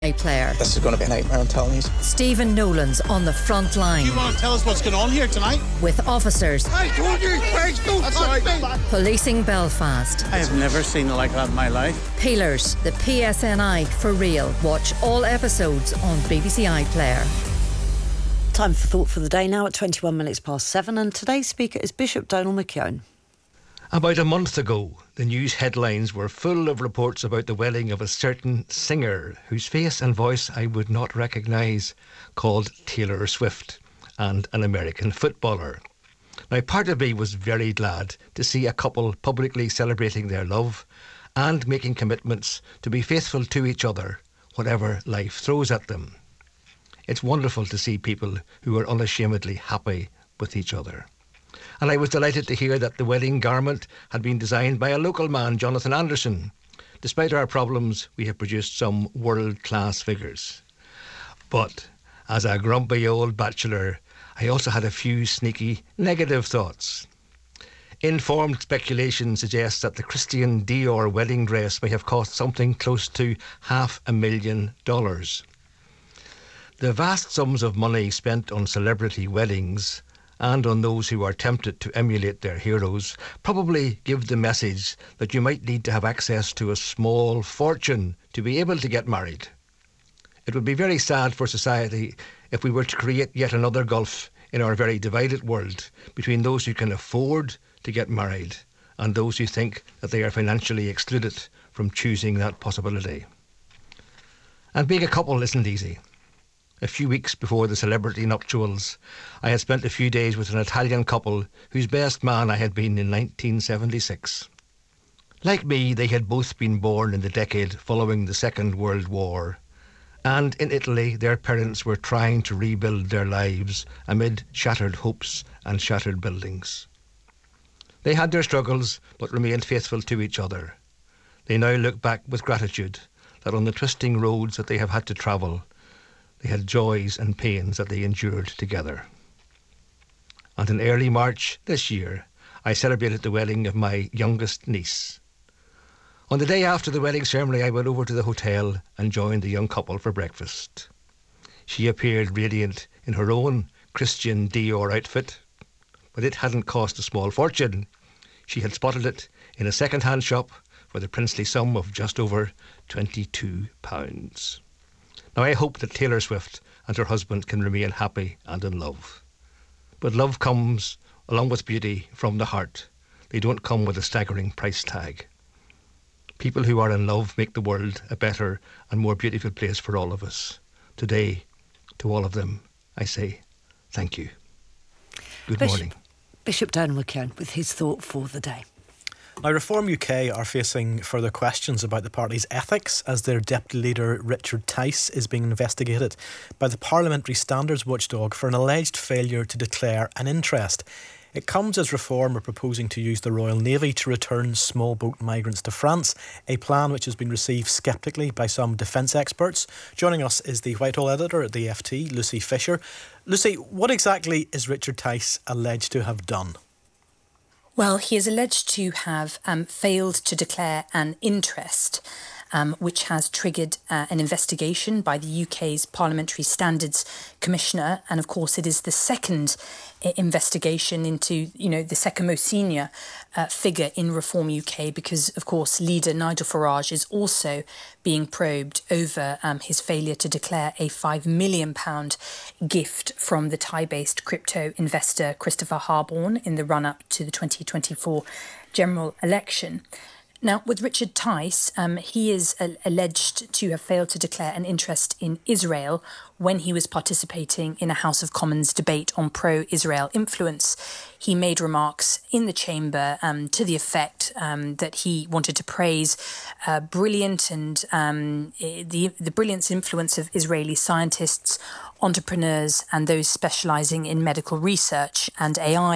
Player. This is going to be a nightmare, I'm telling you. Stephen Nolan's on the front line. Do you want to tell us what's going on here tonight? With officers. I told you, don't touch me. Policing Belfast. I have never seen it like that in my life. Peelers, the PSNI for real. Watch all episodes on BBC iPlayer. Time for Thought for the Day now at 21 minutes past 7, and today's speaker is Bishop Donal McKeown. About a month ago, the news headlines were full of reports about the wedding of a certain singer whose face and voice I would not recognise, called Taylor Swift, and an American footballer. Now, part of me was very glad to see a couple publicly celebrating their love and making commitments to be faithful to each other, whatever life throws at them. It's wonderful to see people who are unashamedly happy with each other. And I was delighted to hear that the wedding garment had been designed by a local man, Jonathan Anderson. Despite our problems, we have produced some world-class figures. But as a grumpy old bachelor, I also had a few sneaky negative thoughts. Informed speculation suggests that the Christian Dior wedding dress may have cost something close to $500,000. The vast sums of money spent on celebrity weddings and on those who are tempted to emulate their heroes probably give the message that you might need to have access to a small fortune to be able to get married. It would be very sad for society if we were to create yet another gulf in our very divided world between those who can afford to get married and those who think that they are financially excluded from choosing that possibility. And being a couple isn't easy. A few weeks before the celebrity nuptials, I had spent a few days with an Italian couple whose best man I had been in 1976. Like me, they had both been born in the decade following the Second World War, and in Italy their parents were trying to rebuild their lives amid shattered hopes and shattered buildings. They had their struggles, but remained faithful to each other. They now look back with gratitude that on the twisting roads that they have had to travel, they had joys and pains that they endured together. And in early March this year, I celebrated the wedding of my youngest niece. On the day after the wedding ceremony, I went over to the hotel and joined the young couple for breakfast. She appeared radiant in her own Christian Dior outfit, but it hadn't cost a small fortune. She had spotted it in a second-hand shop for the princely sum of just over £22. Now, I hope that Taylor Swift and her husband can remain happy and in love. But love comes, along with beauty, from the heart. They don't come with a staggering price tag. People who are in love make the world a better and more beautiful place for all of us. Today, to all of them, I say thank you. Good morning. Bishop Donal McKeown with his thought for the day. Now, Reform UK are facing further questions about the party's ethics as their deputy leader Richard Tice is being investigated by the Parliamentary Standards Watchdog for an alleged failure to declare an interest. It comes as Reform are proposing to use the Royal Navy to return small boat migrants to France, a plan which has been received sceptically by some defence experts. Joining us is the Whitehall editor at the FT, Lucy Fisher. Lucy, what exactly is Richard Tice alleged to have done? Well, he is alleged to have failed to declare an interest, which has triggered an investigation by the UK's Parliamentary Standards Commissioner. And of course, it is the second investigation into, the second most senior figure in Reform UK, because, of course, leader Nigel Farage is also being probed over his failure to declare a £5 million gift from the Thai-based crypto investor Christopher Harborne in the run-up to the 2024 general election. Now, with Richard Tice, he is alleged to have failed to declare an interest in Israel when he was participating in a House of Commons debate on pro-Israel influence. He made remarks in the chamber to the effect that he wanted to praise brilliant and the brilliant influence of Israeli scientists, entrepreneurs and those specialising in medical research and AI.